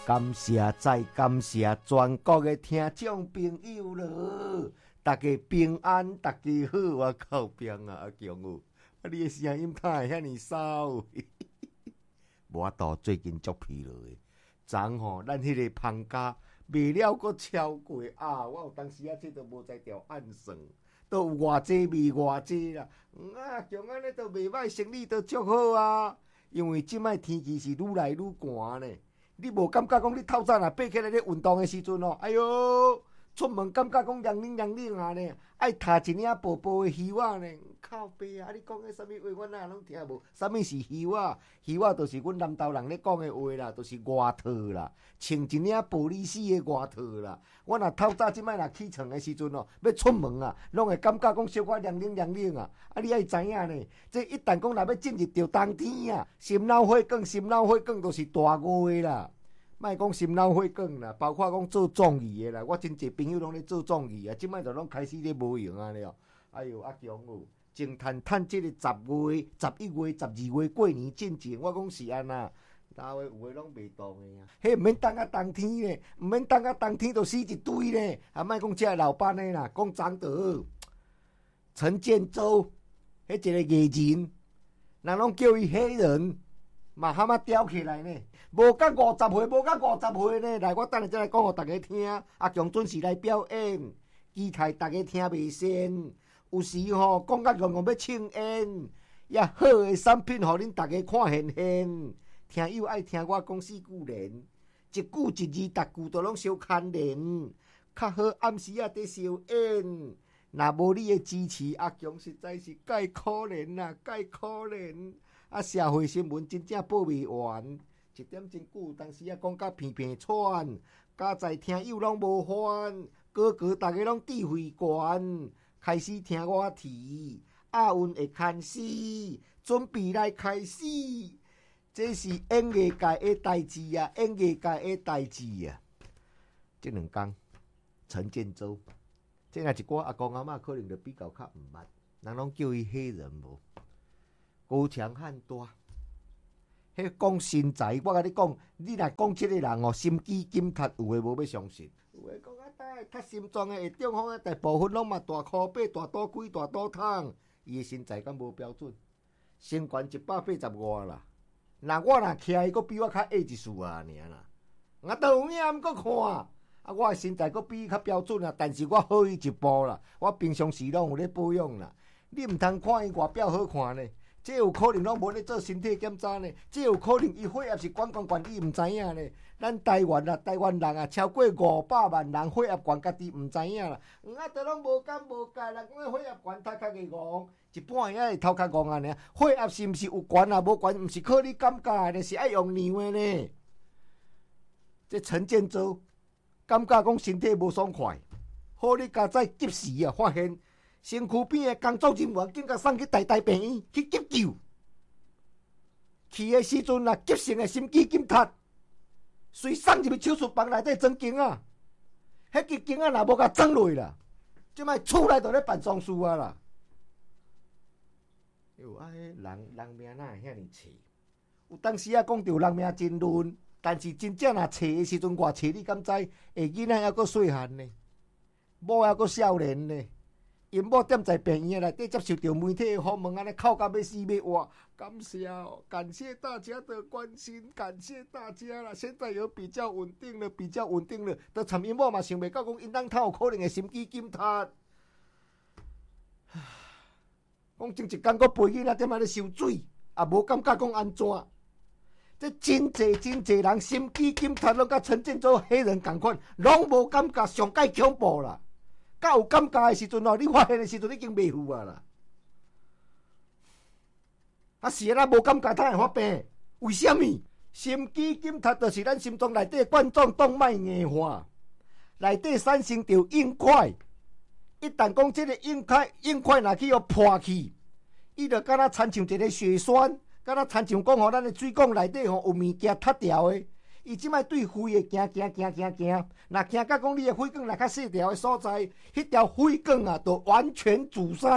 感谢再感谢全国的听众朋友了，大家平安，大家好，我靠边啊，阿强哦，你的声音哪会遐尼骚？无法度，最近足疲劳的，昨吼咱迄个放假卖了阁超过啊！我有当时啊，这都无在调暗算，都有偌济卖偌济啦。啊，强安尼都袂歹，生意都足好啊。因为即摆天气是愈来愈寒呢。你无感觉讲你透早若爬起来咧运动的时阵哦，哎哟，出门感觉讲凉凉凉凉啊呢，爱踏一领薄薄的袖仔呢，靠背啊！你讲的啥物话，我哪拢听无？啥物是袖仔？袖仔就是阮南投人咧讲的话啦，就是外套啦，穿一领玻璃丝的外套啦。我若透早即摆若起床的时阵哦，要出门啊，拢会感觉讲小可凉凉凉凉啊！啊，你爱知影呢，这一旦讲若要进入到冬天啊，心脑血管，心脑血管都是大误的啦。莫讲心脑血管啦，包括讲做壮义的啦，我真侪朋友拢咧做壮义啊，即摆就拢开始咧无用啊了。哎哟，阿强哦，净趁即个10月、11月、12月过年进前，我讲是安那，哪位有诶拢袂当诶啊？迄毋免等啊冬天咧，毋免等啊冬天就死一堆咧。啊，莫讲遮老板诶啦，讲张德、陈建州，迄一个艺人，人拢叫伊黑人。嘛蛤蟆叼起来呢，无到50岁，无到50岁呢。来，我等下再来讲互大家听。阿强准时来表演，期待大家听袂先。有时吼讲甲戆戆要庆宴，也好的产品，互恁大家看现现。听友爱听我讲4句连，一句一字，逐句都拢相牵连。较好暗时啊得烧烟，若无你的支持，阿强实在是介可怜啦，介可怜。啊，社会新闻真正报袂完，一点真久，当时啊讲甲片片喘，加在听友拢无欢，个大家拢智慧悬，开始听我提，亚运会牵死，准备来开始，这是演艺界的代志啊，演艺界的代志啊。这两天，陈建州，这若一寡阿公阿嬷可能就比较较毋捌，人拢叫伊黑人无。高强汉大，迄讲身材，我甲你讲，你若讲即个人哦，心肌紧塌，有诶无要相信。有诶讲啊，等较心脏诶下中方诶大部分拢嘛大箍背、大肚龟、大肚汤，伊诶身材敢无标准，身悬180外啦。那我若徛伊，佫比我较矮一丝啊，尔啦。我都有影毋佫看，啊，我诶身材佫比伊较标准啊，但是我好伊一步啦。我平常时拢有咧保养啦，你毋通看伊外表好看呢。这有可能拢无咧做身体检查呢，这有可能伊血压是悬，伊毋知影呢。咱台湾人啊，超过500万人血压悬，家己毋知影啦。啊，都拢无敢无解啦，讲血压悬，头壳会戆，一半夜会头壳戆安尼。血压是毋是有悬啊？无悬，毋是靠你感觉的，是爱用量的呢。这陈建州感觉讲身体无爽快，好你加在及时啊发现。身躯边的工作人员紧甲送去大病院去急救，去的时阵啊，急性的心肌紧塌，随送入去手术房内底装经啊，迄支经啊若无甲装落啦，即摆厝内就咧办丧事啊啦。哟，啊，迄人命哪会遐尼切？有当时啊讲着人命真论，但是真正若切的时阵，偌切你敢知？下囡仔还阁细汉呢，某还阁少年呢。因某踮在病院内底接受到媒体的访问，安尼哭到要死要活。感谢哦，感谢大家的关心，感谢大家啦！现在有比较稳定了，比较稳定了。都参因某嘛想袂到讲因当他有可能会心肌紧塌。讲前一天佫陪囡仔踮仔咧受水，也无感觉讲安怎。这真侪人心肌紧塌，拢甲陈建州黑人同款，拢无感觉，上介恐怖啦！甲有感觉的时阵哦，你发现的时阵已经袂赴啊啦。啊是啊，无感觉他会发病，为什么？心肌紧塌就是咱心脏内底冠状动脉硬化，内底产生着硬块。一旦讲这个硬块若去破去，伊就敢若亲像一个血栓，敢若亲像讲吼咱的水管内底吼有物件塌掉的。伊即摆对肺会行，若行到讲你的血管若较细条的所在，迄条血管啊，就完全阻塞，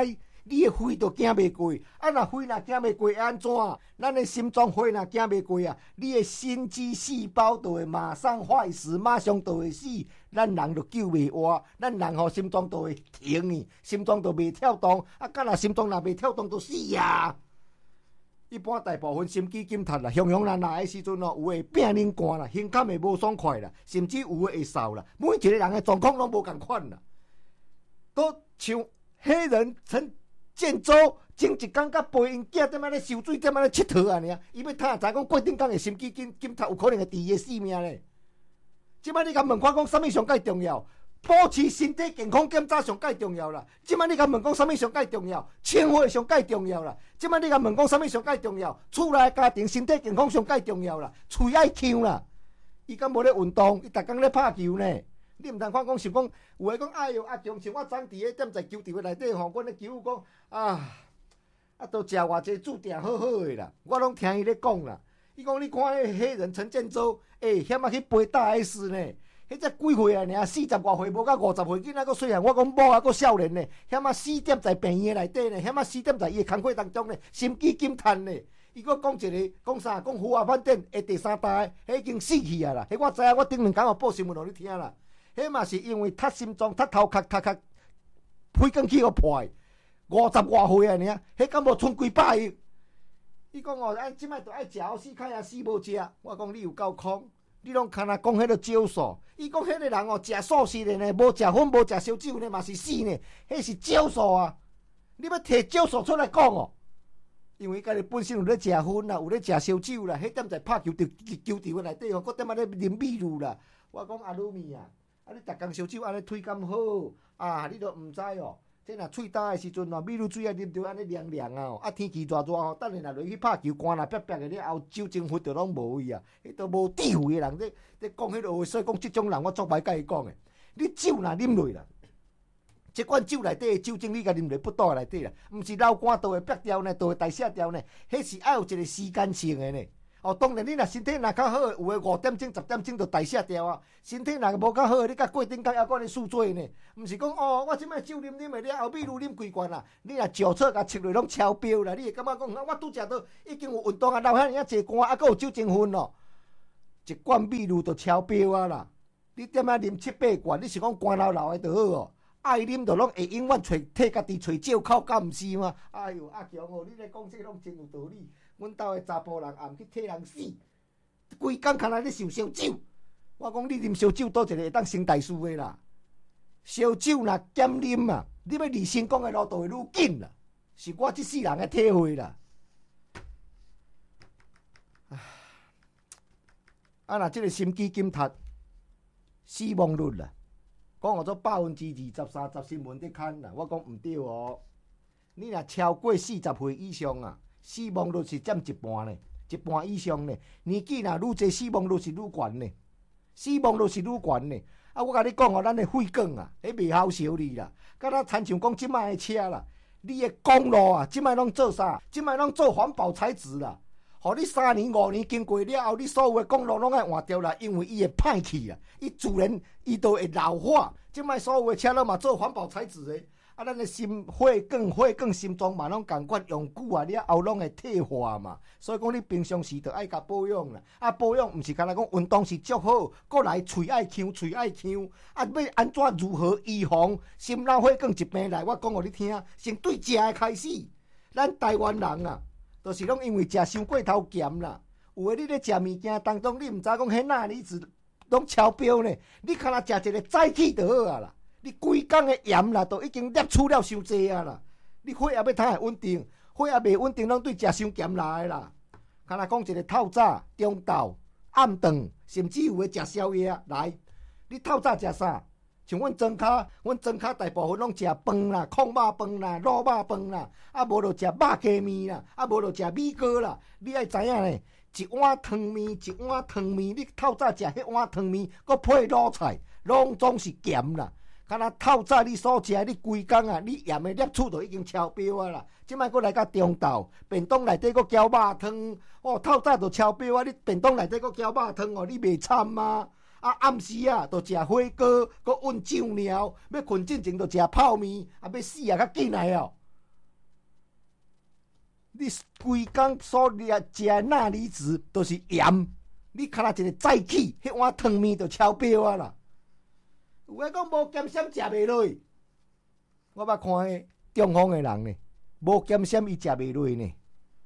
你的肺都行袂过，啊，若肺若行袂过，会安怎？咱的心脏肺若行袂过啊，你的心肌细胞就会马上坏死，马上就会死，咱人就救袂活，咱人吼心脏就会停去，心脏就袂跳动，啊，若心脏若袂跳动就死啊！一般大部分心肌紧窒啦，雄雄难来的时阵哦，有诶病冷寒啦，胸腔会无爽快啦，甚至有诶会瘦啦，每一个人诶状况拢无共款啦，都像黑人陈建州前一工甲陪因囝踮仔咧受水，踮仔咧佚佗安尼啊，伊要听知讲过顶工诶心肌紧窒有可能会治伊诶性命咧。即摆你甲问看讲啥物上介重要？保持身体健康检查上介重要啦！即摆你甲问讲啥物上介重要？清血上介重要啦！即摆你甲问讲啥物上介重要？厝内家庭身体健康上介重要啦！喙爱呛啦！伊敢无咧运动？伊逐工咧拍球呢？你毋通看讲想讲，有诶讲哎哟阿强，像我昨伫咧踮在球场诶内底吼，阮咧球讲都食偌济注定好好诶啦！我拢听伊咧讲啦。伊讲你看迄黑人陈建州，险啊去背大 S 呢？迄只几岁啊？尔40外岁，无到50岁，囡仔佫细汉。我讲某啊，佫少年呢，险啊死踮在病院内底呢，险啊死踮在伊的工课当中呢，心肌紧瘫呢。伊佫讲一个，讲啥？讲福华饭店的第三代，迄已经死去啊啦。迄我知影，我顶2工有报新闻互你听啦。迄嘛是因为踢心脏、踢头壳、肺管气互破，50外岁啊尔，迄敢无剩几百亿？伊讲哦，即摆着爱食好死开啊，死无食。我讲你有够空。你拢干那讲迄个少数，伊讲迄个人哦，食素食的呢，无食薰，无食烧酒呢，嘛是死呢，迄是少数啊！你要摕少数出来讲哦，因为家己本身有咧食薰啦，有咧食烧酒啦，迄踮在拍球球场内底哦，佫踮仔咧啉米露啦。我讲阿鲁咪啊，你逐工烧酒安尼腿敢好啊？你都毋知哦。这若喙干的时阵哦，米露水啊啉着安尼凉凉啊！啊天气热热吼，等下若落去拍球，寒若白白的了后，酒精分就拢无去啊！迄都无智慧的人咧讲迄落话，所以讲即种人我足歹甲伊讲的。你酒若啉落啦，即款酒内底的酒精你甲啉落不倒内底啦，毋是流汗都会白掉呢，都会代谢掉呢，迄是爱有一个时间性的呢。哦，当然你若身体若较好，有诶5点钟、10点钟就代谢掉啊。身体若无较好，你甲过顶工还搁咧宿醉呢。毋是讲哦，我即摆酒啉诶了后，米露啉规罐啦。你若酒测甲测落拢超标啦，你会感觉讲，我拄则都已经有运动啊，流遐尔济汗，还搁有酒精分咯。一罐米露就超标啊啦！你踮遐啉7、8罐，你是讲汗流流诶就好哦。爱啉就拢会永远替家己找借口，敢毋是吗？哎哟，阿强哦，你咧讲这拢真有道理。阮兜的查甫人也毋去替人死，规工干那咧受烧酒。我讲你啉烧酒，倒一个会当成大事的啦。烧酒若减啉啊，你要离成功的路途会愈紧啦。是我即世人的体会啦。若即个心肌紧窒，死亡率啦，讲我做20%、20%、30%新闻在看啦。我讲毋对哦，你若超过40岁以上啊。死亡率是占一半呢，一半以上呢。年纪若愈侪，死亡率是愈悬呢。死亡率是愈悬呢。啊，我甲你讲哦，咱的废管啊，迄袂好烧你啦。敢若亲像讲即摆的车啦，你的公路啊，即摆拢做啥？即摆拢做环保材质啦。互你3年5年经过了后，你所有的公路拢爱换掉啦，因为伊会歹去啊，伊自然伊都会老化。即摆所有的车拢嘛做环保材质的。啊，咱的心血管、心脏嘛，拢共款用久啊了后，拢会退化嘛。所以讲，你平常时就爱甲保养啦。啊，保养毋是干那讲运动是足好，过来喙爱呛。啊，要安怎如何预防心脑血管疾病来？我讲互你听，先对食的开始。咱台湾人啊，就是拢因为食伤过头咸啦。有诶，你咧食物件当中，你毋知讲迄钠离子拢超标呢。你干那食一个早起就好啊啦。你规工的盐啦，都已经摄取了伤济啊啦！你血也要通会稳定，血也袂稳定，拢对食伤咸来的啦。敢若讲一个透早、中昼、暗顿，甚至有诶食宵夜来。你透早食啥？像阮庄脚大部分拢食饭啦、炕肉饭啦、卤肉饭啦，啊无就食肉鸡面啦，啊无就食米糕啦。你爱知影呢，一碗汤面，你透早食迄碗汤面，佮配卤菜，拢总是咸啦。敢若透早你所食，你规工啊，你盐的摄取就已经超标啊啦！即摆佫来到中昼，便当内底佫搅肉汤，哦，透早就超标啊！你便当内底佫搅肉汤哦，你袂惨吗？啊，暗时啊，就食火锅，佫温酱料，要困之前就食泡面，啊，要死啊较紧来哦！ 你规工所食钠离子都是盐，你看若一个早起，迄碗汤面就超标啊啦！有诶讲无咸鲜食袂落去，我捌看迄中风诶人呢，无咸鲜伊食袂落去呢。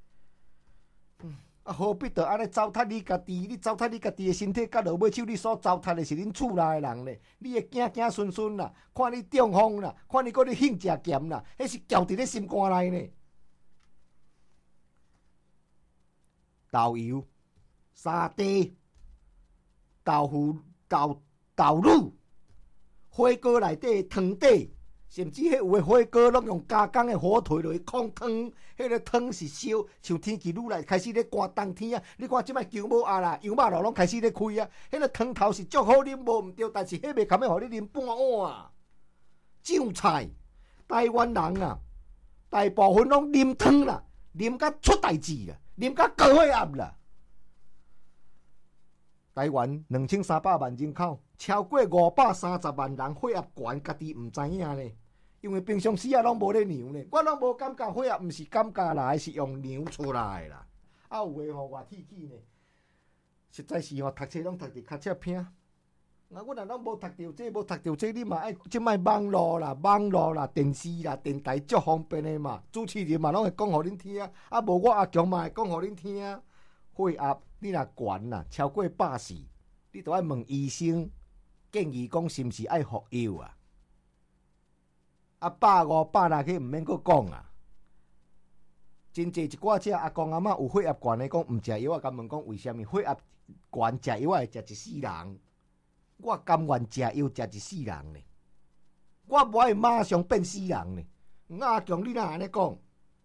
何必得安尼糟蹋你家己？你糟蹋你家己诶身体，到落尾手你所糟蹋诶是恁厝内诶人呢？你会惊惊孙孙啦，看你中风啦，看你搁咧兴食咸啦，迄是搅伫咧心肝内呢。豆油、沙茶、豆腐、豆乳、火锅内底诶汤底。甚至迄有诶火锅拢用加工诶火腿落去控汤，迄个汤是烧，像天气愈来开始咧寒冬天啊！你看即摆姜母鸭啦、羊肉炉拢开始咧开啊，迄个汤头是足好啉，无毋对，但是迄袂堪要互你啉半碗啊！酱菜，台湾人啊，大部分拢啉汤啦，啉甲出代志啦，啉甲高血压啦。台湾2300万人口，超过530万人血压悬，家己毋知影呢。因为平常时啊，拢无咧量呢，我拢无感觉血压，毋是感觉来，是用量出来啦。啊，有诶吼外铁器呢，实在是吼读册拢读得较切拼。啊，阮若拢无读着这，无读着这，你嘛爱即摆网络啦、电视啦、电台足方便诶嘛。主持人嘛拢会讲互恁听，啊无我阿强嘛会讲互恁听。血压你若悬啦，超过80，你着爱问医生，建议讲是毋是爱服药啊？啊，150、160去毋免阁讲啊！真济一寡只阿公阿嬷有血压悬的，讲毋食药啊，甲问讲为虾米血压悬食药会食一世人？我甘愿食药食一世人呢，我无爱马上变死人呢。阿强，你若安尼讲？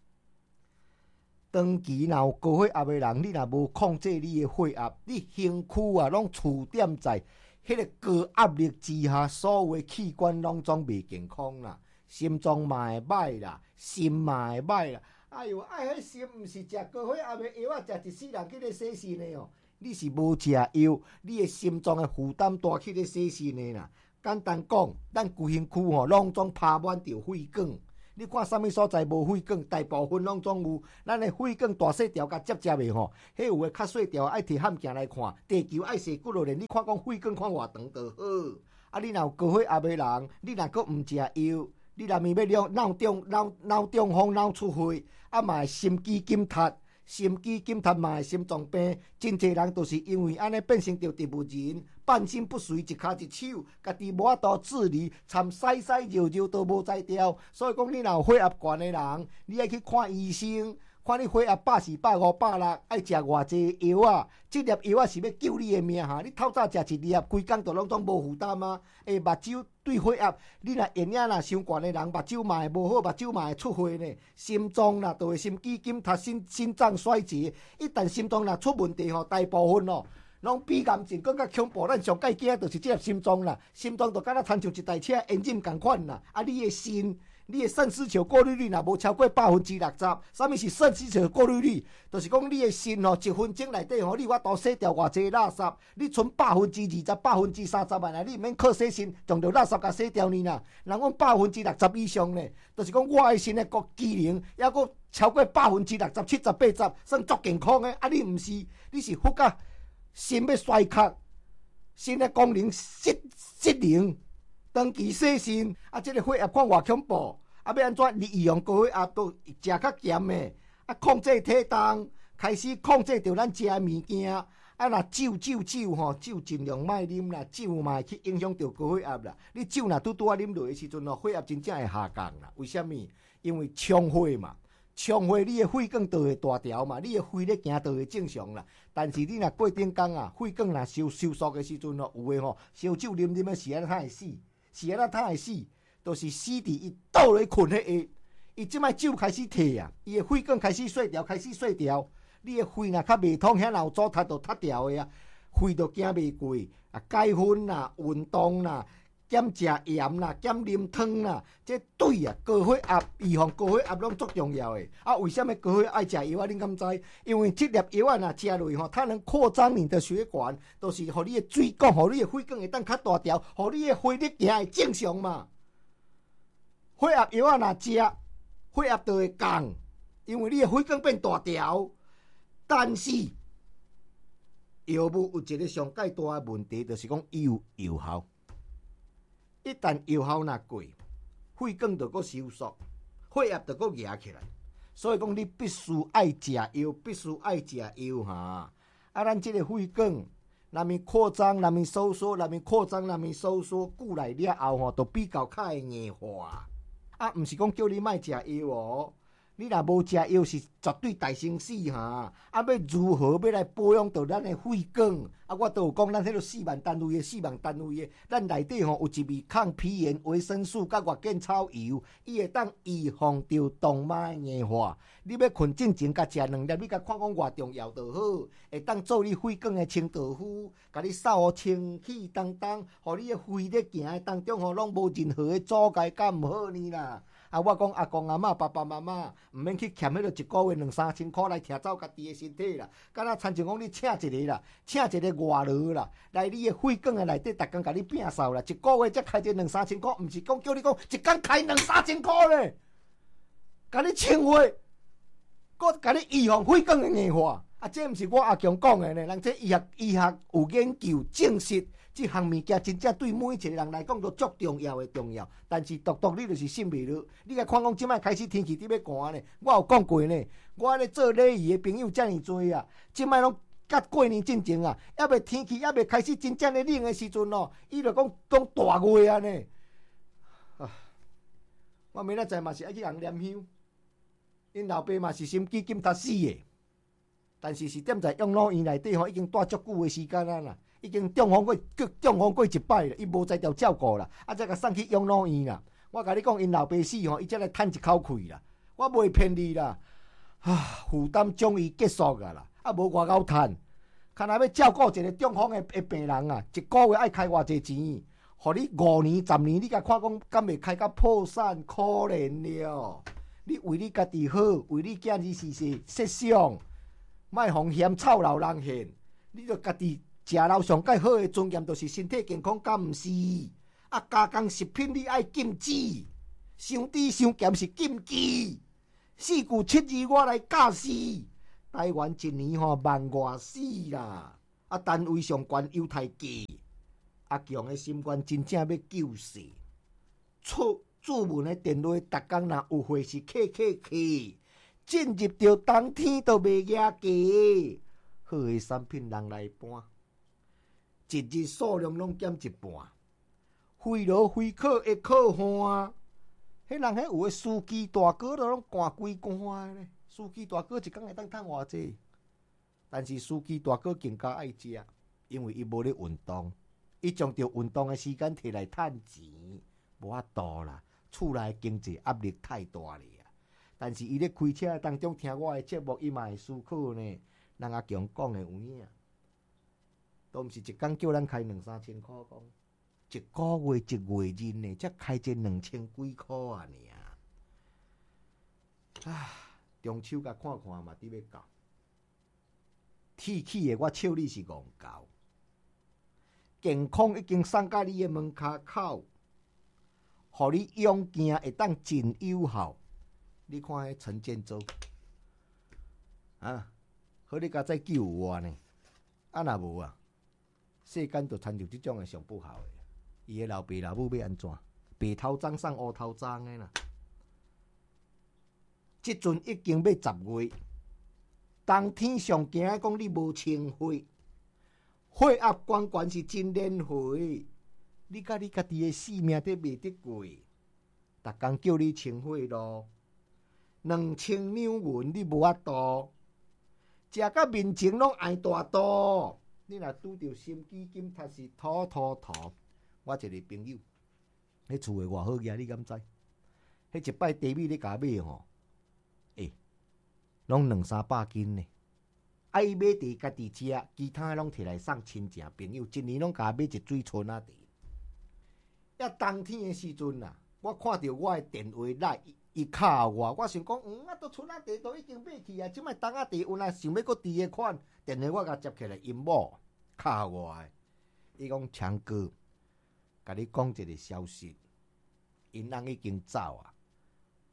长期若有高血压的人，你若无控制你的血压，你身躯啊拢触点在迄个高压力之下，所有的器官拢总袂健康啦。心脏嘛会歹啦，心嘛会歹啦。哎呦，迄心毋是食高血压的药啊，食一世人去咧洗肾的哦。你是无食药，你的心脏的负担大去咧洗肾的啦。简单讲，咱规身躯吼，拢总趴满着血管。你看啥物所在无血管，大部分拢总有。咱的血管大细条甲接的吼，迄有诶较细条爱摕焊镜来看，地球爱细骨落咧。你看讲血管看偌长就好。啊，你若有高血压的人，你若阁毋食药。你若面要脑中风、脑出血，啊嘛会心肌紧塌嘛会心脏病，真侪人都是因为安尼变成着植物人，半身不遂，一骹一手，家己无法度自理，参洗洗揉揉都无才调。所以讲，你若有血压悬的人，你爱去看医生。看你血压84、150、160，爱食偌济药啊？这粒药啊是要救你的命哈！你透早食一粒，规工就拢总无负担啊！目睭对血压，你若眼影若伤悬的人，目睭嘛会无好，目睭嘛会出血呢。心脏啦，就会心肌紧塌、心脏衰竭。一旦心脏若出问题吼，大部分哦，拢比癌症更较恐怖。咱上介惊就是这粒心脏啦，心脏就敢若亲像一台车引擎共款啦。啊，你的心。你的肾丝球过滤率若无超过60%，啥物是肾丝球过滤率？就是讲你的肾吼，1分钟内底吼，你有法度洗掉偌济垃圾？你剩20%、30%万啊，你毋免靠洗肾，将着垃圾甲洗掉呢啦。人讲60%以上呢，就是讲我的肾的机能，还佫超过60%、70%、80%，算足健康的。啊，你毋是，你是忽甲肾要衰竭，肾的功能失灵。长期洗肾，啊，这个血压看偌恐怖，啊，要安怎利用高血压都食较咸的，啊，控制体重，开始控制着咱食的物件，啊，若酒吼，酒尽量莫啉啦，酒嘛会去影响着高血压啦。你酒若拄啊啉落的时阵吼，血压真正会下降啦。为什么？因为充血嘛，充血你的血管就会大条嘛，你的肺咧行就会正常啦。但是你若过顶工啊，血管若收缩的时阵吼，有的吼烧酒啉的时安尼他会死。是安怎他会死，就是死伫伊倒咧困迄下，伊即摆酒开始退啊，伊的血管开始碎掉，你的肺若较未通，遐若有阻塌就塌掉的啊，肺就行袂过啊，解薰啦、运动啦、减食盐啦、减啉汤啦，这对啊，高血压预防高血压拢足重要的。啊，为什么高血压爱食药啊？恁敢知？因为这粒药啊，若食落去吼，它能扩张你的血管，都是互你的水管、互你的血管会当较大条，互你的血液行会正常嘛。血压药啊，若食，血压就会降。 因为你的血管变大条，但是药物有一个上介大的问题，就是讲伊有药效。一旦药效若过，血管就搁收缩，血压就搁压起来。所以讲，你必须爱食药，必须爱食药哈。啊，咱即个血管，若咪扩张，若咪收缩，若咪扩张，若咪收缩，久来了后吼，都比较较会硬化。啊，毋是讲叫你莫食药哦。你若无食药是绝对大生死哈！啊，要如何要来保养到咱的血管？啊，我都有讲，咱迄个4万单位的4万单位的，咱内底吼有一味抗皮炎维生素甲月见草油，伊会当预防着动脉硬化。你要困进前，甲食2粒，你甲看讲偌重要就好，会当做你血管的清道夫，甲你扫清气当当，互你的血咧行的当中吼，拢无任何的阻碍，敢毋好呢啦？啊，我讲阿公阿嬷、爸爸妈妈，毋免去欠迄个一个月2、3千块来摕走家己的身体啦。敢若亲像讲你请一个啦，请一个外劳啦，来你的血管的内底，逐工甲你摒扫啦，一个月才开一2、3千块，毋是讲叫你讲一工开2、3千块咧，甲你清血，搁甲你预防血管的硬化。啊，这毋是我阿强讲的呢，人这医学有研究证实。这项物件真正对每一个人来讲都足重要的重要，但是独你就是信袂落。你来看讲，即摆开始天气伫要寒呢，我有讲过呢。我咧做礼仪的朋友遮尔多啊，即摆拢甲过年进前啊，还未天气还未开始真正咧冷的时阵哦，伊就讲大月啊呢。啊，我明仔载嘛是爱去人念香，因老爸嘛是心肌紧塌死的，但是是踮在养老院内底吼，已经住足久的时间啊啦。已经中风过一摆了，伊无再调照顾啦，啊，再甲送去养老院啦。我甲你讲，因老爸死吼，伊才来叹一口气啦。我袂骗你啦，负担终于结束啊啦，啊，无外口叹。看若要照顾一个中风的病人啊，一个月爱开偌济钱，互你5年、10年，你甲看讲，敢袂开到破产？可怜了。你为你家己好，为你囝儿是设想，莫互嫌臭老人嫌，你着家己。食老上介好的尊严，就是身体健康，敢毋是？啊，加工食品你爱禁止，伤甜伤咸是禁忌。4句7字我来教示。台湾一年吼万外死啦，啊，单位上悬犹太价。阿强的心愿真正要救世。注文的电话，逐工若有货是客，进入到冬天都袂压价。好的产品人来搬。一日数量拢减一半，非劳非考会考换。迄人迄有诶司机大哥都拢赶规关咧。司机大哥一工会当趁偌济？但是司机大哥更加爱食，因为伊无咧运动，伊将着运动诶时间摕来趁钱，无法度啦。厝内经济压力太大了啊！但是伊咧开车当中听我诶节目，伊嘛会思考呢。人阿强讲诶有影。都毋是一工叫咱开2、3千块讲，一个月1月日呢，才开这2000几块啊！中秋甲看看嘛，伫要到。铁起的我笑你是戇狗，健康已经送到你的门骹口，互你用行会当真有效。你看迄陈建州啊，好你甲再救我呢？啊，若无啊？世间就参照即种诶上不好诶，伊诶老爸老母要安怎？白头鬃送乌头鬃诶啦！即阵已经要10月，冬天上惊讲你无清血，血压悬是真连血，你甲你家己诶性命都袂得过，逐工叫你清血咯，2000两银你无法度，食甲面前拢爱大肚。你若拄着心肌紧塌是吐。我一个朋友，迄厝诶偌好个，你敢知？迄一摆茶米咧甲买吼，拢2、300斤呢。啊，伊买茶家己食，其他拢摕来送亲戚朋友，一年拢甲买一水村仔茶。要冬天诶时阵啊，我看到我诶电话来，伊敲我想讲，都村仔茶都已经买去啊，即摆冬仔茶有若想要搁猪诶款。电话我甲接起来，因某敲我诶，伊讲强哥，甲你讲一个消息，因翁已经走啊，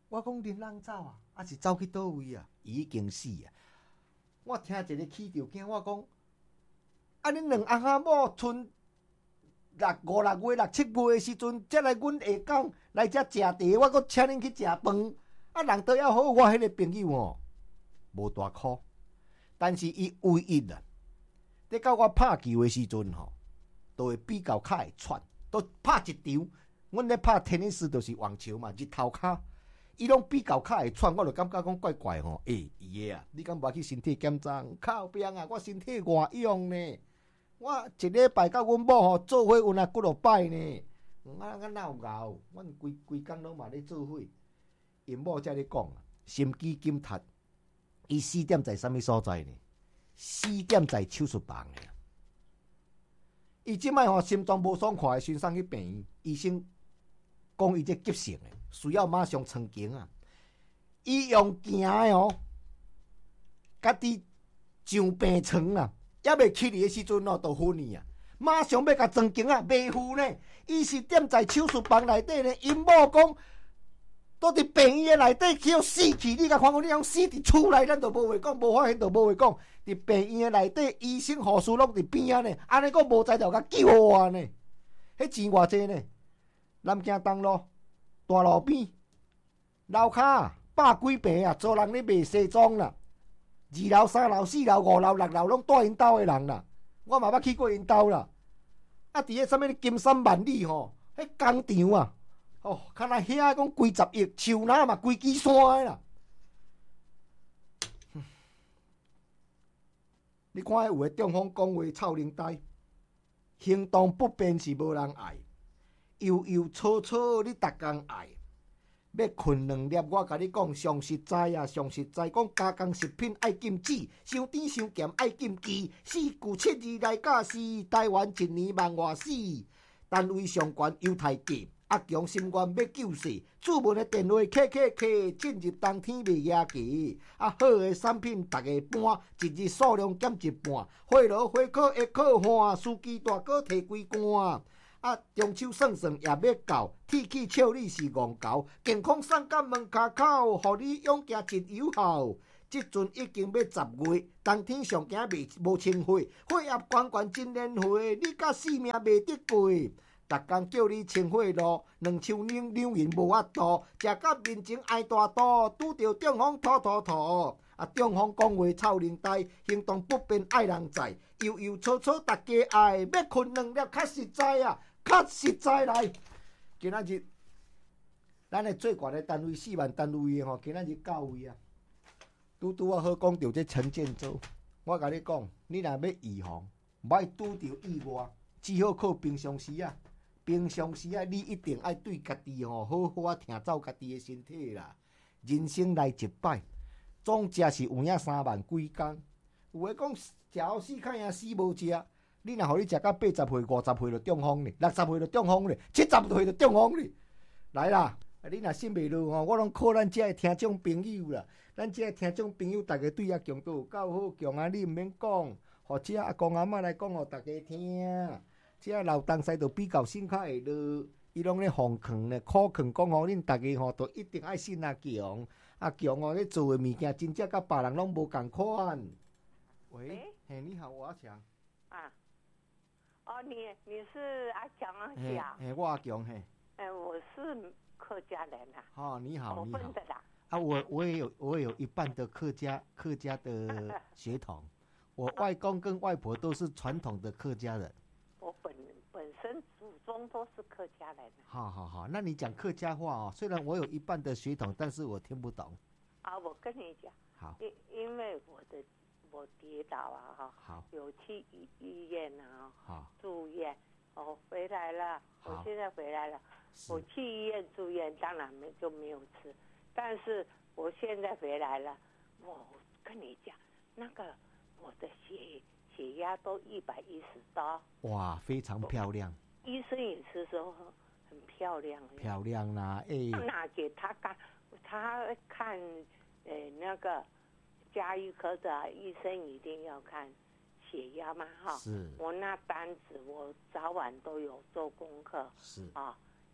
我讲恁人走啊，还是走去倒位啊？已经死啊！我听一个起着惊，我讲啊，恁两翁仔某剩5、6月、6、7月的时阵，才来阮下港来遮食茶，我阁请恁去食饭。啊，人倒要好，我迄个朋友哦，无大箍，但是伊唯一啊，伫到我拍球的时阵吼，都会比较较会喘，都拍一场。阮咧拍天尼斯就是网球嘛，日头骹，伊拢比较较会喘，我就感觉讲怪怪吼。伊个啊，你敢无去身体检查？靠边啊，我身体外用呢。我一礼拜甲阮某吼做伙有哪几落摆呢？哪有熬？阮规工拢嘛咧做伙。因某才咧讲啊，心肌紧塌，伊死点在啥物所在呢？死点在手术房呢。伊即摆吼心脏无爽快，先送去病院，医生讲伊这急性的，需要马上穿经啊。伊用行的哦，家己上病床啊。还未起嚟的时阵哦，就昏去啊！马上要甲装经啊，袂赴呢。伊是踮在手术房内底呢。因某讲，倒伫病院的内底去死去。你甲看讲，你讲死伫厝内，咱就无话讲，无发现就无话讲。伫病院的内底，医生护士拢伫边仔呢，安尼讲无才调甲救我呢。迄钱偌济呢？南京东路大路边楼骹100几平啊，做人咧卖西装啦。2楼、3楼、4楼、5楼、6楼拢住因兜的人啦，我嘛捌去过因兜啦。啊，伫迄啥物金山万里吼，迄工厂啊，哦，敢若遐讲几10亿，树林嘛规支山的啦。你看迄有诶中风讲话臭奶呆，行动不便是无人爱，悠悠草草你逐工爱。要困2粒，我甲你讲上实在啊，上实在讲加工食品爱禁止，伤甜伤咸爱禁忌，4句7字来教示，台湾1年万外死，单位上悬犹太价，阿强心愿要救世，主文的电话KKK，进入冬天袂亚期，啊好的产品逐个搬，一日数量减一半，火炉火烤会烤换，司机大哥摕规罐。啊，中秋算算也要到，天气笑你是戇猴，健康送到门骹口，互你勇行真有效。即阵已经要10月，冬天上惊无清火，火焰悬悬真燃火，你甲性命袂得过。逐工叫你清火炉，两手拧扭人无法度，食到面前挨大刀，拄着中风吐吐吐。啊，中风讲话臭奶呆，行动不便爱人在，悠悠草草大家爱，要困2粒较实在啊！较实在来，今仔日咱的最悬的单位4万单位的吼，今仔日到位啊！拄好讲到这陈建州，我甲你讲，你若要预防，莫拄着意外，只好靠平常时啊。平常时啊，你一定爱对家己吼好好啊，听走家己的身体啦。人生来一摆，总食是有影3万几工，有诶讲食好死，看影死无食。你若互你食到80岁、50岁就中风咧，60岁就中风咧，70岁就中风咧。来啦，你若信袂落吼，我拢靠咱遮个听众朋友啦。咱遮个听众朋友，逐个对阿强都有够好，强啊！你毋免讲，或者阿公阿嬷来讲互逐个听。遮老东西就比较心较会落，伊拢咧奉劝咧，苦劝讲吼，恁逐个吼都一定爱信阿强。阿强哦，咧做诶物件真正甲别人拢无共款。喂，嘿，你好，我阿强。 啊。哦，你是阿强啊？ 嘿，我阿强嘿。 我是客家人啊。 哦，你好，你好。 我的啦。 啊，我也有一半的客家的血统，我外公跟外婆都是传统的客家人。 我本身祖宗都是客家人。 好，那你讲客家话哦，虽然我有一半的血统，但是我听不懂。 啊，我跟你讲。好。因为我跌倒啊哈，有去医院啊，住院，回来了，我现在回来了，我去医院住院，当然就没有吃，但是我现在回来了，我跟你讲，那个我的血压都110刀， 哇，非常漂亮。 医生也是说很漂亮， 漂亮啦， 拿给他看那个。家医科的医生一定要看血压嘛哈， 是。 我那单子我早晚都有做功课， 是啊，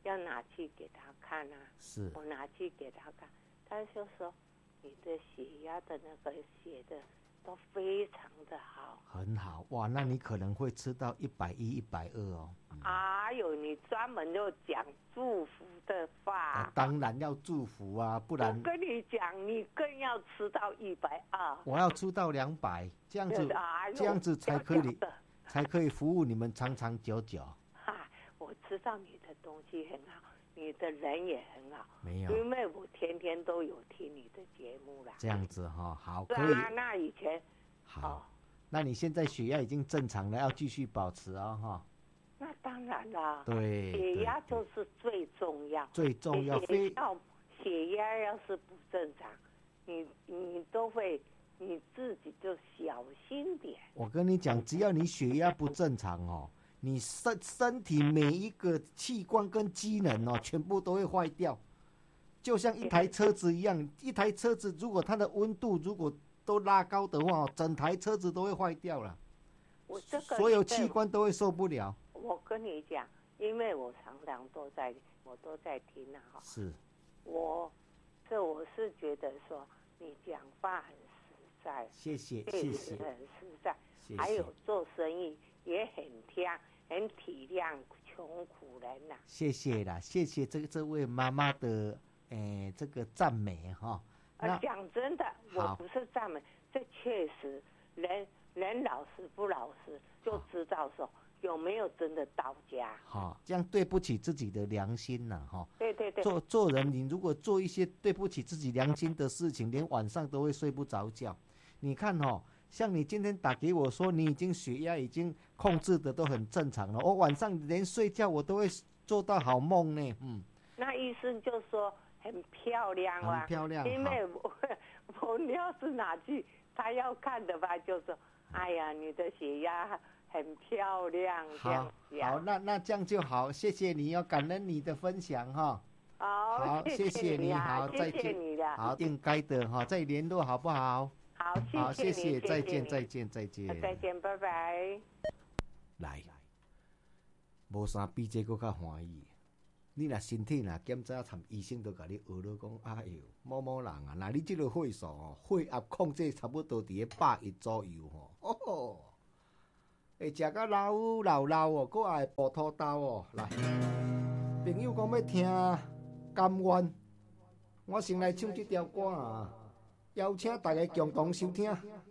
要拿去给他看啊。 是。 我拿去给他看，他就说你的血压的那个写的都非常的好。 很好哇，那你可能会吃到110、120哦。 哎呦，你专门就讲祝福的话。 当然要祝福啊，不然。 我跟你讲，你更要吃到120。 我要吃到200，这样子，这样子才可以服务你们长长久久。 我知道你的东西很好，你的人也很好。 没有， 因为我天天都有听你的节目啦。 这样子哈，好， 可以。那以前好，那你现在血压已经正常了，要继续保持哦，哈。 那当然啦， 对， 血压就是最重要， 最重要。 血压要是不正常，你都会你自己就小心点。 我跟你讲，只要你血压不正常哦，你身体每一个器官跟机能哦，全部都会坏掉，就像一台车子一样。一台车子如果它的温度如果都拉高的话，整台车子都会坏掉了。所有器官都会受不了。 我跟你讲，因为我常常都在听啊， 是。 我是觉得说你讲话很实在， 谢谢， 很实在，还有做生意也很体谅穷苦人呐。 谢谢啦，谢谢这位妈妈的这个赞美哈。 讲真的，我不是赞美，这确实人老实不老实就知道说有没有真的到家。 好，这样对不起自己的良心呐，哈。 对对对。 做人，你如果做一些对不起自己良心的事情，连晚上都会睡不着觉。你看哦，像你今天打给我说你已经血压已经控制的都很正常了，我晚上连睡觉我都会做到好梦呢。 那医生就说很漂亮啊， 很漂亮。 因为我要是拿去他要看的吧，就说哎呀，你的血压很漂亮。 好，那这样就好，谢谢你，要感恩你的分享哈。 好， 谢谢你，好，再见。 谢谢你了。 好，应该的哈，再联络好不好？ 好，谢谢， 再见， 拜拜。 来，无啥比这个较欢喜。你若身体若检查参医生都甲你学了讲，哎呦，某人啊，那你这个血素哦，血压控制差不多伫110左右吼。会食到老哦，搁会补土豆哦。来，朋友讲要听甘愿，我先来唱这条歌啊，邀请大家共同收听。